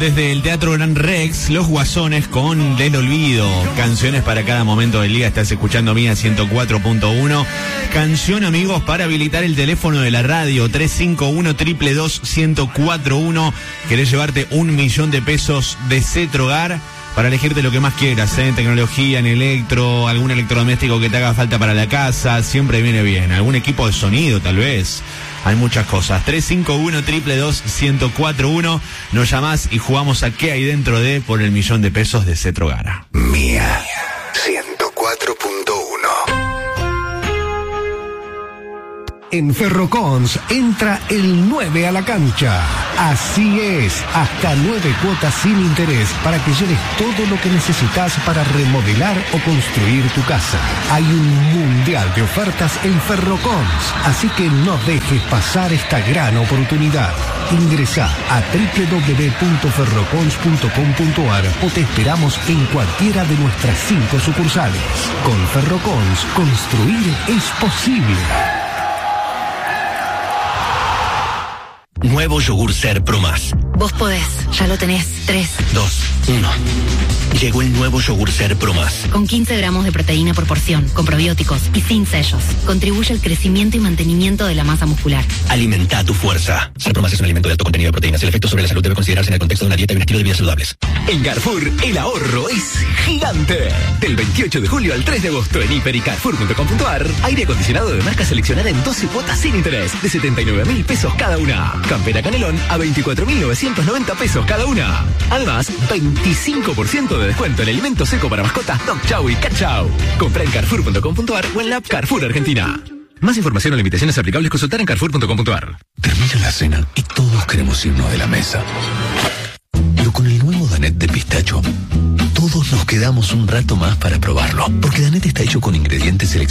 Desde el Teatro Gran Rex, Los Guasones con Del Olvido. Canciones para cada momento del día. Estás escuchando Mía 104.1. Canción, amigos, para habilitar el teléfono de la radio 351-222-1041. ¿Querés llevarte 1.000.000 de pesos de Cetrogar? Para elegirte lo que más quieras, en tecnología, en electro, algún electrodoméstico que te haga falta para la casa, siempre viene bien. Algún equipo de sonido, tal vez. Hay muchas cosas. 351-222-1041. Nos llamás y jugamos a qué hay dentro de por el 1.000.000 de pesos de Cetrogar. Mía 104.1. En Ferrocons entra el 9 a la cancha. Así es, hasta 9 cuotas sin interés para que lleves todo lo que necesitas para remodelar o construir tu casa. Hay un mundial de ofertas en Ferrocons, así que no dejes pasar esta gran oportunidad. Ingresá a www.ferrocons.com.ar o te esperamos en cualquiera de nuestras 5 sucursales. Con Ferrocons, construir es posible. Nuevo yogur Ser Pro Más. Vos podés, ya lo tenés. 3, 2, 1. Llegó el nuevo yogur Ser Pro Más. Con 15 gramos de proteína por porción, con probióticos y sin sellos. Contribuye al crecimiento y mantenimiento de la masa muscular. Alimenta tu fuerza. Ser Pro Más es un alimento de alto contenido de proteínas. El efecto sobre la salud debe considerarse en el contexto de una dieta y un estilo de vida saludables. En Carrefour, el ahorro es gigante. Del 28 de julio al 3 de agosto en hiper y carrefour.com.ar, aire acondicionado de marca seleccionada en 12 cuotas sin interés de 79.000 pesos cada una. Campera Canelón a 24.990 pesos cada una. Además, 25% de descuento en alimento seco para mascotas Dog Chow y Cat Chow. Compra en carrefour.com.ar o en la app Carrefour Argentina. Más información o limitaciones aplicables consultar en carrefour.com.ar. Termina la cena y todos queremos irnos de la mesa. Pero con el nuevo Danette de pistacho, todos nos quedamos un rato más para probarlo. Porque Danette está hecho con ingredientes seleccionados